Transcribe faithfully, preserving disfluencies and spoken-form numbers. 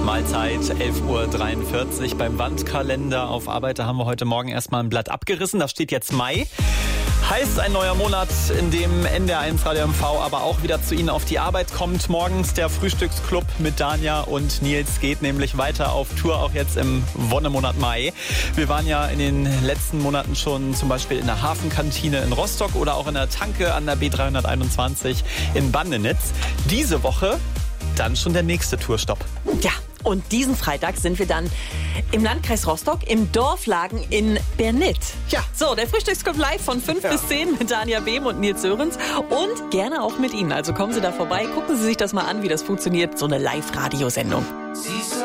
Mahlzeit, elf Uhr dreiundvierzig beim Wandkalender. Auf Arbeit, da haben wir heute Morgen erstmal ein Blatt abgerissen. Da steht jetzt Mai. Heißt ein neuer Monat, in dem N D R eins Radio M V aber auch wieder zu Ihnen auf die Arbeit kommt. Morgens der Frühstücksclub mit Danja und Nils geht nämlich weiter auf Tour, auch jetzt im Wonnemonat Mai. Wir waren ja in den letzten Monaten schon zum Beispiel in der Hafenkantine in Rostock oder auch in der Tanke an der B dreihunderteinundzwanzig in Bandenitz. Diese Woche dann schon der nächste Tourstopp. Ja, und diesen Freitag sind wir dann im Landkreis Rostock, im Dorflagen in Bernit. Ja. So, der Frühstücksclub live von fünf Ja. bis zehn mit Danja Behm und Nils Sörensen und gerne auch mit Ihnen. Also kommen Sie da vorbei, gucken Sie sich das mal an, wie das funktioniert, so eine Live-Radiosendung.